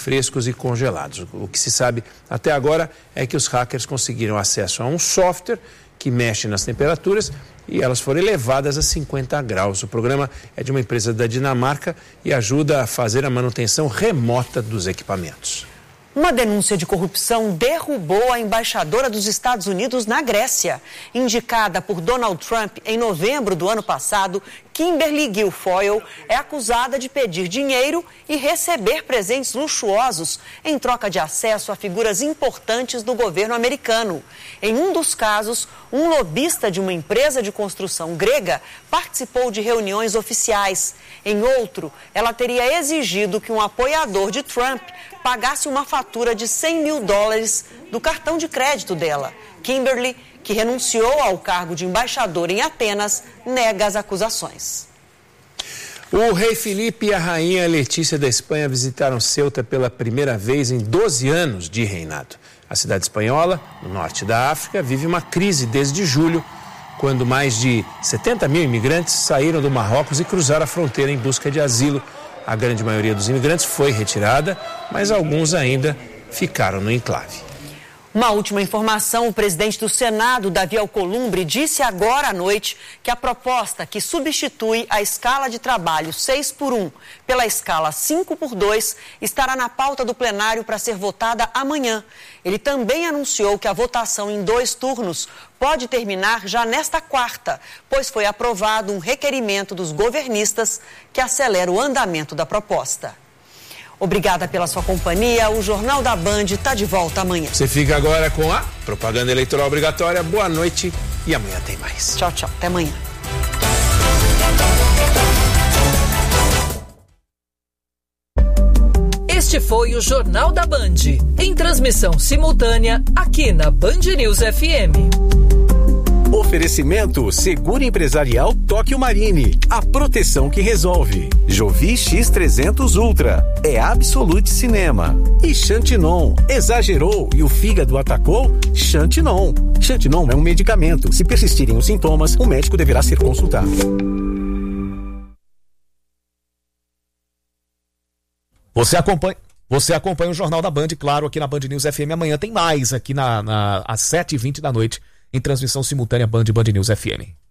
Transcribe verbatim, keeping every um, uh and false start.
frescos e congelados. O que se sabe até agora é que os hackers conseguiram acesso a um software que mexe nas temperaturas e elas foram elevadas a cinquenta graus. O programa é de uma empresa da Dinamarca e ajuda a fazer a manutenção remota dos equipamentos. Uma denúncia de corrupção derrubou a embaixadora dos Estados Unidos na Grécia. Indicada por Donald Trump em novembro do ano passado, Kimberly Guilfoyle é acusada de pedir dinheiro e receber presentes luxuosos em troca de acesso a figuras importantes do governo americano. Em um dos casos, um lobista de uma empresa de construção grega participou de reuniões oficiais. Em outro, ela teria exigido que um apoiador de Trump pagasse uma fatura de cem mil dólares do cartão de crédito dela. Kimberly, que renunciou ao cargo de embaixadora em Atenas, nega as acusações. O rei Filipe e a rainha Letícia da Espanha visitaram Ceuta pela primeira vez em doze anos de reinado. A cidade espanhola, no norte da África, vive uma crise desde julho, quando mais de setenta mil imigrantes saíram do Marrocos e cruzaram a fronteira em busca de asilo. A grande maioria dos imigrantes foi retirada, mas alguns ainda ficaram no enclave. Uma última informação, o presidente do Senado, Davi Alcolumbre, disse agora à noite que a proposta que substitui a escala de trabalho seis por um pela escala cinco por dois estará na pauta do plenário para ser votada amanhã. Ele também anunciou que a votação em dois turnos pode terminar já nesta quarta, pois foi aprovado um requerimento dos governistas que acelera o andamento da proposta. Obrigada pela sua companhia. O Jornal da Band está de volta amanhã. Você fica agora com a propaganda eleitoral obrigatória. Boa noite e amanhã tem mais. Tchau, tchau. Até amanhã. Este foi o Jornal da Band, em transmissão simultânea aqui na Band News F M. Oferecimento Seguro Empresarial Tóquio Marine, a proteção que resolve. Jovi X trezentos Ultra, é Absolute Cinema. E Xantinon, exagerou e o fígado atacou? Xantinon. Xantinon é um medicamento. Se persistirem os sintomas, o médico deverá ser consultado. Você acompanha, você acompanha o Jornal da Band, claro, aqui na Band News F M. Amanhã tem mais aqui na, na, às sete e vinte da noite, em transmissão simultânea Band e Band News F M.